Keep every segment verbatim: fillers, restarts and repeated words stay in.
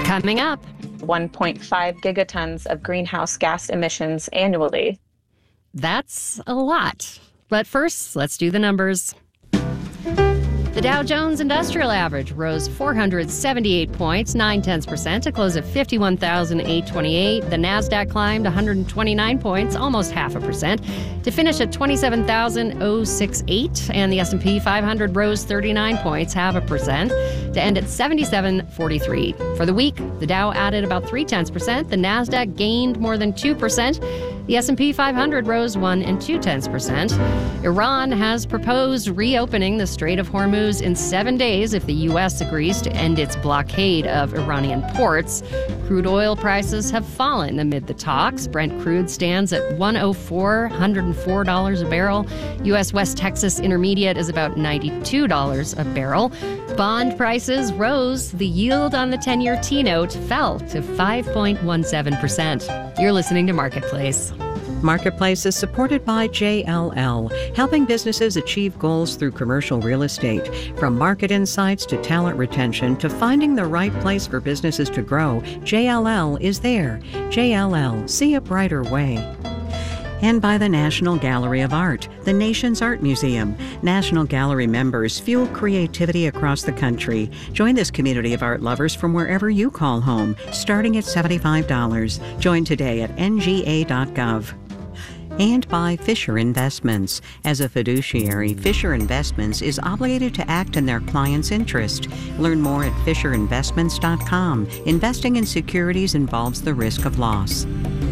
Coming up, one point five gigatons of greenhouse gas emissions annually. That's a lot. But first, let's do the numbers. The Dow Jones Industrial Average rose four hundred seventy-eight points, nine tenths percent, to close at fifty-one thousand eight hundred twenty-eight. The Nasdaq climbed one hundred twenty-nine points, almost half a percent, to finish at twenty-seven thousand sixty-eight. And the S and P five hundred rose thirty-nine points, half a percent, to end at seventy-seven forty-three. For the week, the Dow added about three tenths percent. The Nasdaq gained more than two percent. The S and P five hundred rose one and two tenths percent. Iran has proposed reopening the Strait of Hormuz in seven days if the U S agrees to end its blockade of Iranian ports. Crude oil prices have fallen amid the talks. Brent crude stands at one oh four, one hundred four dollars a barrel. U S West Texas Intermediate is about ninety-two dollars a barrel. Bond prices rose. The yield on the ten-year T-note fell to five point one seven percent. You're listening to Marketplace. Marketplace is supported by J L L, helping businesses achieve goals through commercial real estate. From market insights to talent retention to finding the right place for businesses to grow, J L L is there. J L L, see a brighter way. And by the National Gallery of Art, the nation's art museum. National Gallery members fuel creativity across the country. Join this community of art lovers from wherever you call home, starting at seventy-five dollars. Join today at N G A dot gov. And by Fisher Investments. As a fiduciary, Fisher Investments is obligated to act in their client's interest. Learn more at fisher investments dot com. Investing in securities involves the risk of loss.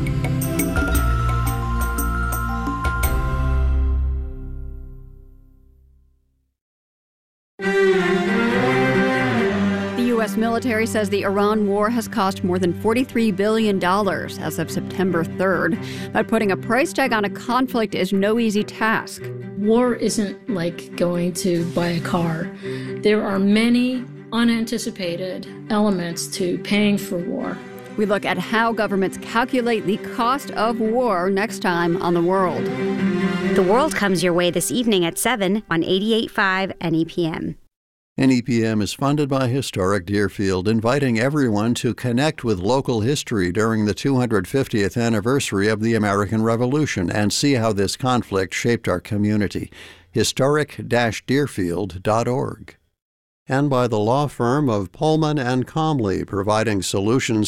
The U S military says the Iran war has cost more than forty-three billion dollars as of September third. But putting a price tag on a conflict is no easy task. War isn't like going to buy a car. There are many unanticipated elements to paying for war. We look at how governments calculate the cost of war next time on The World. The World comes your way this evening at seven on eighty-eight point five N E P M. N E P M is funded by Historic Deerfield, inviting everyone to connect with local history during the two hundred fiftieth anniversary of the American Revolution and see how this conflict shaped our community. historic dash deerfield dot org. And by the law firm of Pullman and Comley, providing solutions